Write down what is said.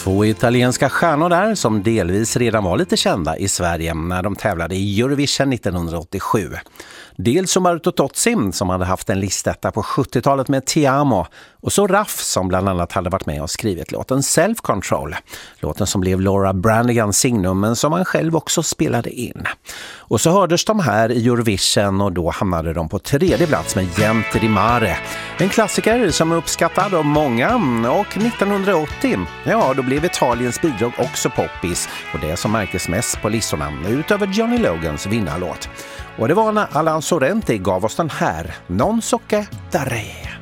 Två italienska stjärnor där som delvis redan var lite kända i Sverige när de tävlade i Eurovision 1987. Dels Umberto Tozzi som hade haft en listetta på 70-talet med Ti Amo, och så Raff som bland annat hade varit med och skrivit låten Self Control. Låten som blev Laura Brannigans signum men som han själv också spelade in. Och så hördes de här i Eurovision och då hamnade de på tredje plats med Gente di Mare. En klassiker som är uppskattad av många, och 1980, ja då blev Italiens bidrag också poppis och det som märktes mest på listorna utöver Johnny Logans vinnarlåt. Och det var när Alan Sorrenti gav oss den här Non so che dare.